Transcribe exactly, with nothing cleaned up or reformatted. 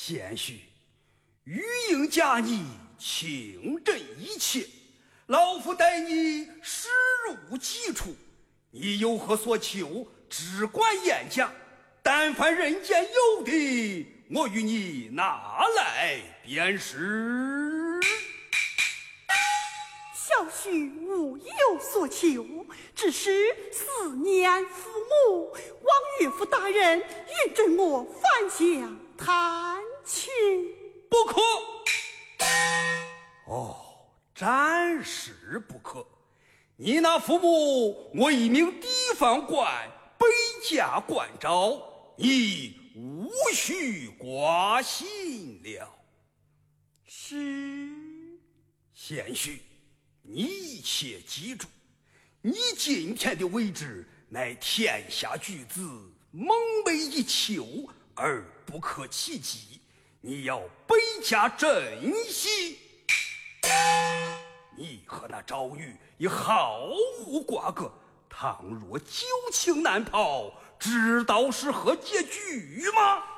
贤婿，余应嫁你，清正一切，老夫待你视如己出。你有何所求，只管言讲。但凡人间有的，我与你拿来便是。 小婿无有所求，只是思念父母，望岳父大人允准我返乡探亲。 不可。哦，暂时不可。你那父母，我一名地方官，北家关照，你无需挂心了。 是。 贤婿，你且记住，你今天的位置乃天下巨子，梦寐以求而不可企及，你要倍加珍惜。你和那赵玉也毫无瓜葛，倘若旧情难抛，知道是何结局吗？